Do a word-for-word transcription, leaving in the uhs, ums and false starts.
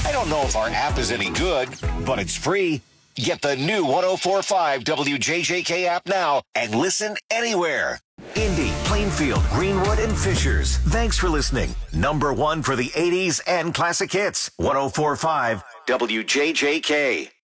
I don't know if our app is any good, but it's free. Get the new one oh four point five W J J K app now and listen anywhere. Indy, Plainfield, Greenwood, and Fishers. Thanks for listening. Number one for the eighties and classic hits. one oh four point five W J J K.